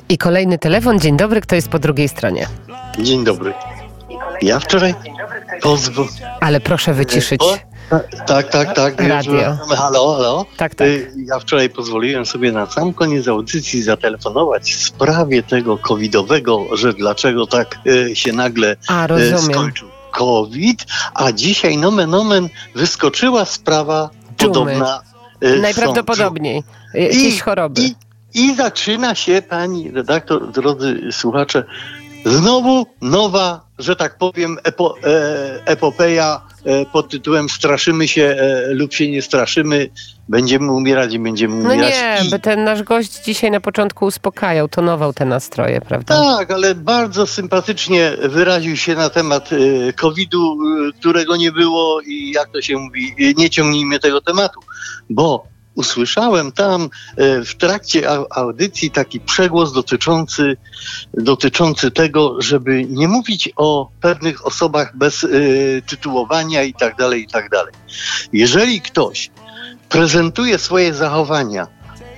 I kolejny telefon. Dzień dobry, kto jest po drugiej stronie? Dzień dobry. Ja wczoraj Ale proszę wyciszyć Tak. radio. Halo. Tak. Ja wczoraj pozwoliłem sobie na sam koniec audycji zatelefonować w sprawie tego covidowego, że dlaczego tak się nagle skończył COVID, a dzisiaj nomen omen wyskoczyła sprawa podobna. Najprawdopodobniej. Jakieś choroby. I zaczyna się, pani redaktor, drodzy słuchacze, znowu nowa, że tak powiem, epopeja pod tytułem straszymy się lub się nie straszymy, będziemy umierać i będziemy umierać. No nie, by ten nasz gość dzisiaj na początku uspokajał, tonował te nastroje, prawda? Tak, ale bardzo sympatycznie wyraził się na temat COVID-u, którego nie było i jak to się mówi, nie ciągnijmy tego tematu, bo usłyszałem tam w trakcie audycji taki przegłos dotyczący tego, żeby nie mówić o pewnych osobach bez tytułowania i tak dalej. Jeżeli ktoś prezentuje swoje zachowania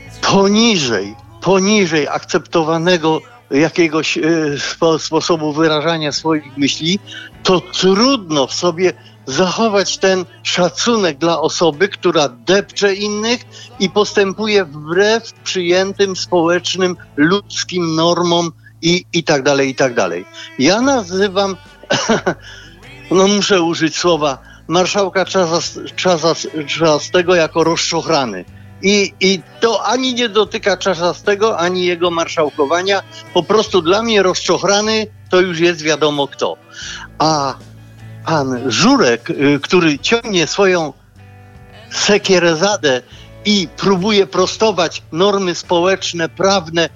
poniżej akceptowanego jakiegoś sposobu wyrażania swoich myśli, to trudno w sobie zachować ten szacunek dla osoby, która depcze innych i postępuje wbrew przyjętym społecznym, ludzkim normom i tak dalej. Ja nazywam, muszę użyć słowa, marszałka Czarzastego jako rozczochrany. I to ani nie dotyka Czarzastego, ani jego marszałkowania. Po prostu dla mnie rozczochrany to już jest wiadomo kto. A pan Żurek, który ciągnie swoją sekierezadę i próbuje prostować normy społeczne, prawne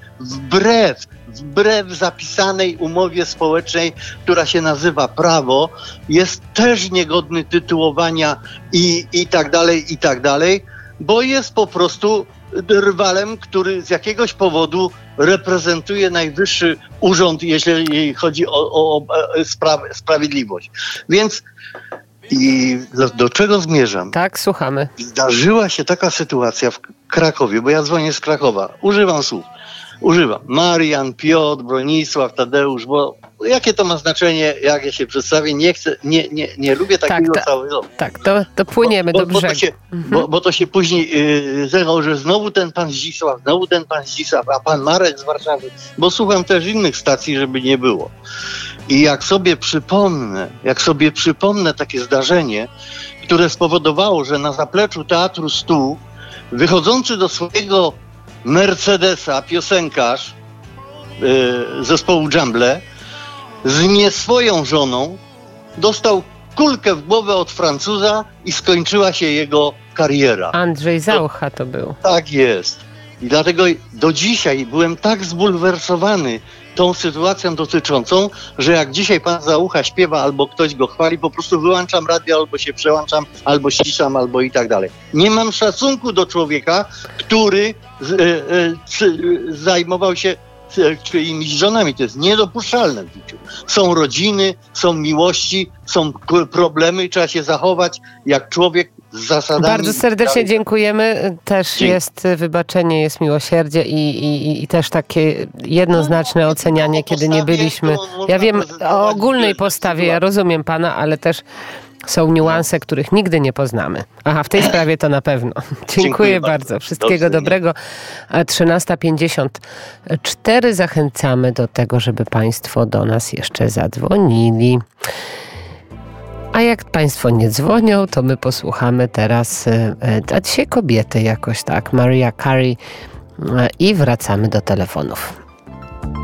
wbrew zapisanej umowie społecznej, która się nazywa prawo, jest też niegodny tytułowania i tak dalej, bo jest po prostu rywalem, który z jakiegoś powodu reprezentuje najwyższy urząd, jeżeli chodzi o sprawiedliwość. Więc i do czego zmierzam? Tak, słuchamy. Zdarzyła się taka sytuacja w Krakowie, bo ja dzwonię z Krakowa. Używam słów. Marian, Piotr, Bronisław, Tadeusz, bo jakie to ma znaczenie, jak ja się przedstawię? Nie lubię takiego całego. Tak, to płyniemy do brzegu. Bo to się później zegało, że znowu ten pan Zdzisław, a pan Marek z Warszawy, bo słucham też innych stacji, żeby nie było. I jak sobie przypomnę takie zdarzenie, które spowodowało, że na zapleczu Teatru Stu, wychodzący do swojego Mercedesa piosenkarz zespołu Jumble z nieswoją żoną dostał kulkę w głowę od Francuza i skończyła się jego kariera. Andrzej Zaucha to był. Tak jest. I dlatego do dzisiaj byłem tak zbulwersowany tą sytuacją dotyczącą, że jak dzisiaj pan Zaucha śpiewa albo ktoś go chwali, po prostu wyłączam radio, albo się przełączam, albo ściszam, albo i tak dalej. Nie mam szacunku do człowieka, który zajmował się czyimiś żonami. To jest niedopuszczalne w życiu. Są rodziny, są miłości, są problemy i trzeba się zachować jak człowiek z zasadami. Bardzo serdecznie dziękujemy. Też jest wybaczenie, jest miłosierdzie i też takie jednoznaczne ocenianie, kiedy nie byliśmy. Ja wiem o ogólnej postawie, ja rozumiem pana, ale też są niuanse, których nigdy nie poznamy. Aha, w tej sprawie to na pewno. Dziękuję bardzo. Wszystkiego dobrego. 13:54. Zachęcamy do tego, żeby państwo do nas jeszcze zadzwonili. A jak państwo nie dzwonią, to my posłuchamy teraz, a dzisiaj kobiety jakoś tak, Mariah Carey, i wracamy do telefonów.